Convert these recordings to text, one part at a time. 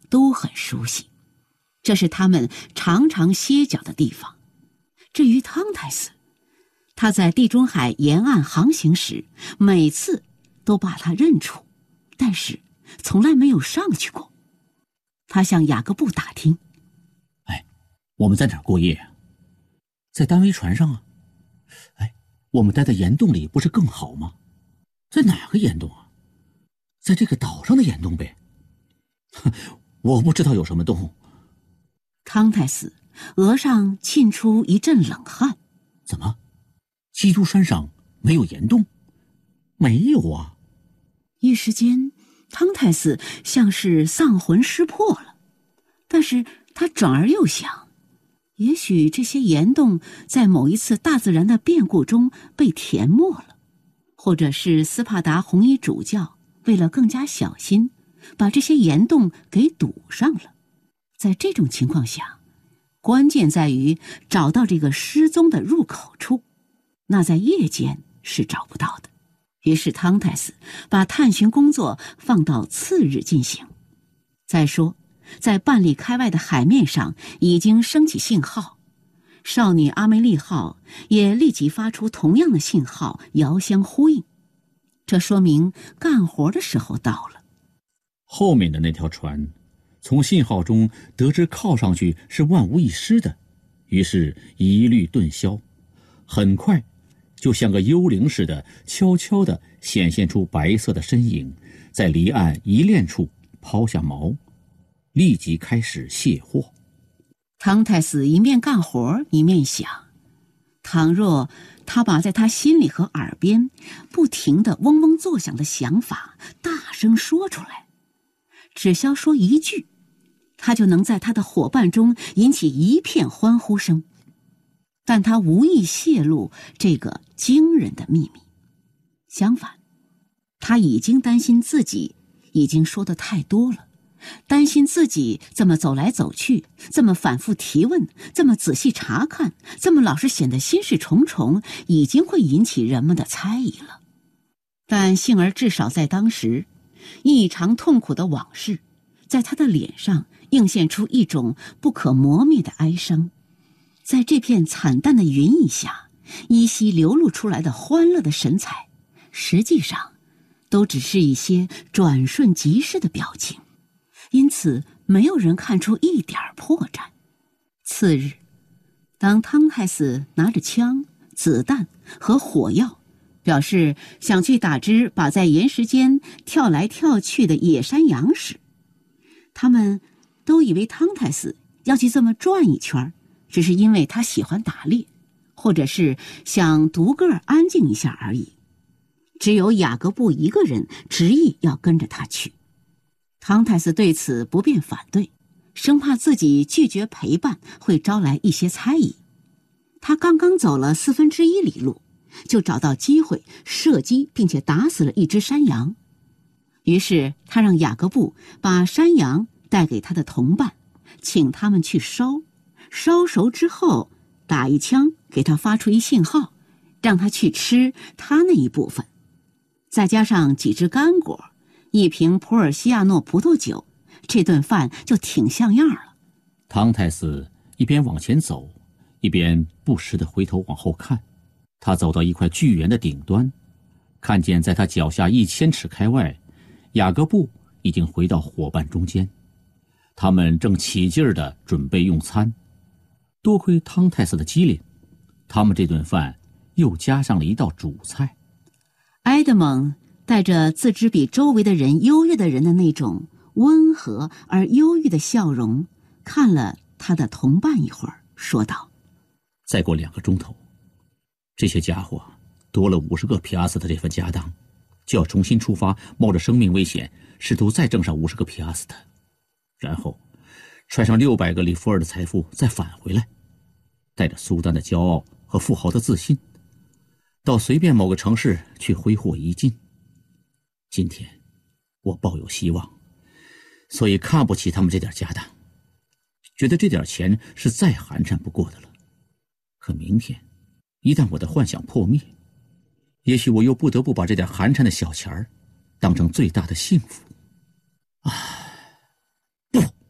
都很熟悉，这是他们常常歇脚的地方。至于汤太斯，他在地中海沿岸航行时，每次都把他认出，但是从来没有上去过。他向雅各布打听： 我们在哪儿过夜啊？在单桅船上啊。我们待在岩洞里不是更好吗？在哪个岩洞啊？在这个岛上的岩洞呗。我不知道有什么洞。 汤太斯额上沁出一阵冷汗。 怎么？基督山上没有岩洞？没有啊。 一时间，汤太斯像是丧魂失魄了，但是他转而又想，也许这些岩洞在某一次大自然的变故中被填没了，或者是斯帕达红衣主教为了更加小心，把这些岩洞给堵上了。在这种情况下，关键在于找到这个失踪的入口处，那在夜间是找不到的。于是汤太斯把探寻工作放到次日进行。再说，在半里开外的海面上已经升起信号，少女阿梅利号也立即发出同样的信号，遥相呼应。这说明干活的时候到了。 后面的那条船从信号中得知靠上去是万无一失的，于是疑虑顿消，很快就像个幽灵似的悄悄地显现出白色的身影，在离岸一链处抛下锚，立即开始卸货。 汤太斯一面干活一面想，倘若他把在他心里和耳边不停地嗡嗡作响的想法大声说出来，只消说一句，他就能在他的伙伴中引起一片欢呼声。但他无意泄露这个惊人的秘密，相反，他已经担心自己已经说的太多了，担心自己这么走来走去，这么反复提问，这么仔细查看，这么老是显得心事重重，已经会引起人们的猜疑了。但幸而至少在当时，异常痛苦的往事在他的脸上映现出一种不可磨灭的哀伤。在这片惨淡的云翳下，依稀流露出来的欢乐的神采，实际上都只是一些转瞬即逝的表情，因此没有人看出一点破绽。次日，当汤太斯拿着枪、子弹和火药，表示想去打只把在岩石间跳来跳去的野山羊时，他们都以为汤太斯要去这么转一圈，只是因为他喜欢打猎，或者是想独个儿安静一下而已。只有雅各布一个人执意要跟着他去。汤太斯对此不便反对，生怕自己拒绝陪伴会招来一些猜疑。他刚刚走了1/4里路，就找到机会射击并且打死了一只山羊。于是他让雅各布把山羊带给他的同伴，请他们去烧熟之后打一枪给他发出一信号，让他去吃他那一部分，再加上几只干果，1瓶普洱西亚诺葡萄酒，这顿饭就挺像样了。 汤太斯一边往前走，一边不时地回头往后看。他走到一块巨岩的顶端，看见在他脚下1000尺开外，雅各布已经回到伙伴中间，他们正起劲儿地准备用餐。多亏汤太斯的机灵，他们这顿饭又加上了一道主菜。 埃德蒙带着自知比周围的人优越的人的那种温和而忧郁的笑容，看了他的同伴一会儿，说道： 再过2个钟头，这些家伙多了50个皮阿斯的这份家当，就要重新出发，冒着生命危险试图再挣上50个皮阿斯的，然后揣上600个里弗尔的财富再返回来，带着苏丹的骄傲和富豪的自信，到随便某个城市去挥霍一尽。今天我抱有希望，所以看不起他们这点家当，觉得这点钱是再寒碜不过的了。可明天一旦我的幻想破灭，也许我又不得不把这点寒碜的小钱儿当成最大的幸福。不，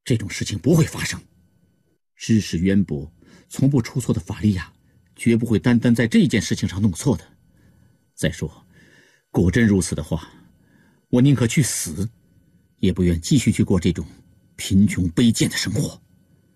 这种事情不会发生。知识渊博、从不出错的法利亚，绝不会单单在这件事情上弄错的。再说，果真如此的话，我宁可去死，也不愿继续去过这种贫穷卑贱的生活。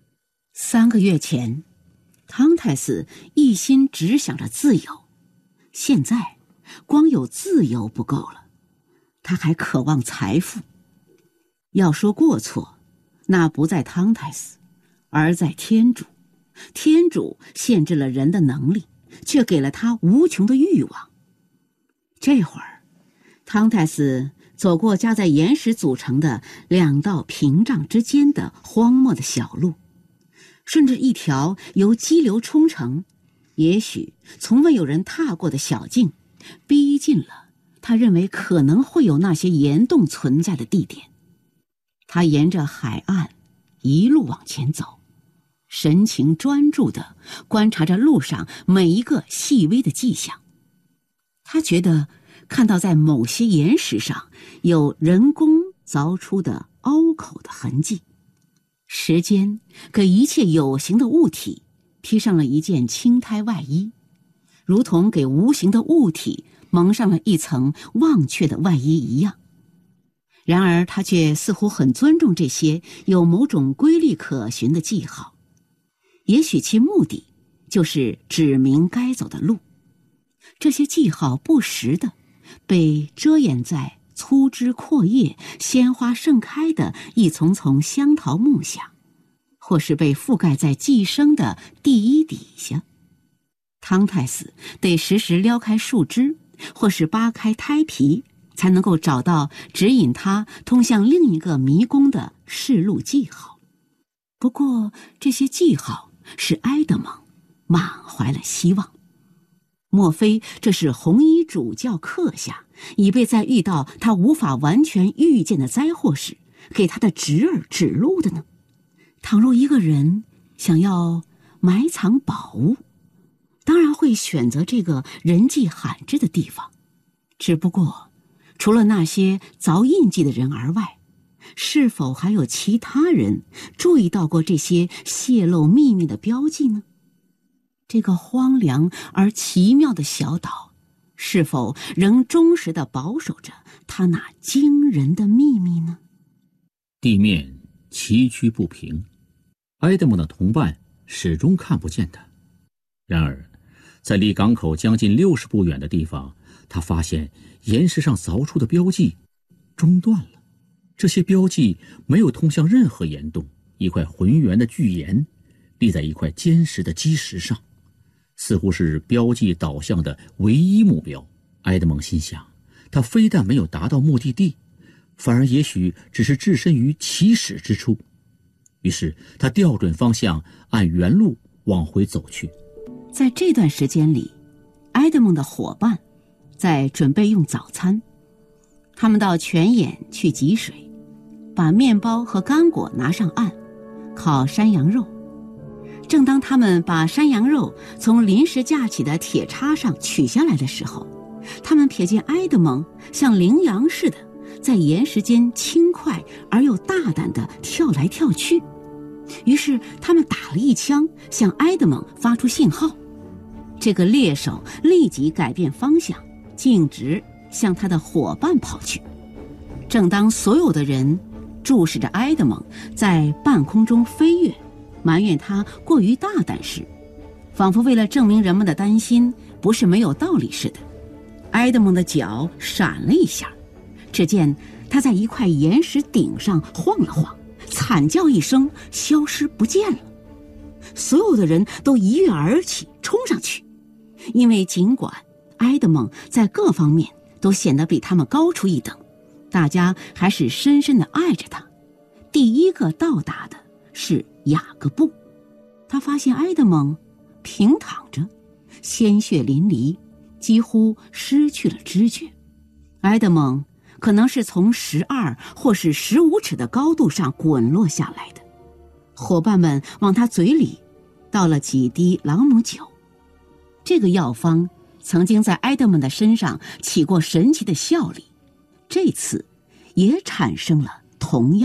3个月前，汤太斯一心只想着自由，现在光有自由不够了，他还渴望财富。要说过错，那不在汤太斯，而在天主。天主限制了人的能力，却给了他无穷的欲望。这会儿，汤太斯走过夹在岩石组成的2道屏障之间的荒漠的小路，顺着一条由激流冲成，也许从未有人踏过的小径，逼近了他认为可能会有那些岩洞存在的地点。他沿着海岸一路往前走，神情专注地观察着路上每一个细微的迹象。他觉得看到在某些岩石上有人工凿出的凹口的痕迹。时间给一切有形的物体披上了一件青苔外衣，如同给无形的物体蒙上了一层忘却的外衣一样。然而他却似乎很尊重这些有某种规律可循的记号，也许其目的就是指明该走的路。这些记号不时地被遮掩在粗枝阔叶、鲜花盛开的一丛丛香桃木下，或是被覆盖在寄生的地衣底下。汤太斯得时时撩开树枝，或是扒开胎皮，才能够找到指引他通向另一个迷宫的示路记号。不过这些记号使埃德蒙满怀了希望。莫非这是红衣主教刻下，以备在遇到他无法完全预见的灾祸时，给他的侄儿指路的呢？倘若一个人想要埋藏宝物，当然会选择这个人迹罕至的地方。只不过，除了那些凿印记的人而外，是否还有其他人注意到过这些泄露秘密的标记呢？这个荒凉而奇妙的小岛，是否仍忠实地保守着它那惊人的秘密呢？ 地面崎岖不平，埃德蒙的同伴始终看不见他。然而，在离港口将近60步远的地方，他发现岩石上凿出的标记中断了。这些标记没有通向任何岩洞，一块浑圆的巨岩立在一块坚实的基石上，似乎是标记导向的唯一目标。埃德蒙心想，他非但没有达到目的地，反而也许只是置身于起始之处。于是他调准方向，按原路往回走去。 在这段时间里，埃德蒙的伙伴在准备用早餐。他们到泉眼去汲水，把面包和干果拿上岸，烤山羊肉。正当他们把山羊肉从临时架起的铁叉上取下来的时候，他们瞥见埃德蒙像羚羊似的在岩石间轻快而又大胆地跳来跳去。于是他们打了一枪，向埃德蒙发出信号。这个猎手立即改变方向，径直向他的伙伴跑去。正当所有的人注视着埃德蒙在半空中飞跃，埋怨他过于大胆时，仿佛为了证明人们的担心不是没有道理似的，埃德蒙的脚闪了一下，只见他在一块岩石顶上晃了晃，惨叫一声，消失不见了。所有的人都一跃而起，冲上去，因为尽管埃德蒙在各方面都显得比他们高出一等，大家还是深深地爱着他。第一个到达的是雅各布，他发现埃德蒙平躺着，鲜血淋漓，几乎失去了知觉。埃德蒙可能是从12或是15尺的高度上滚落下来的。伙伴们往他嘴里倒了几滴朗姆酒，这个药方曾经在埃德蒙的身上起过神奇的效力，这次也产生了同样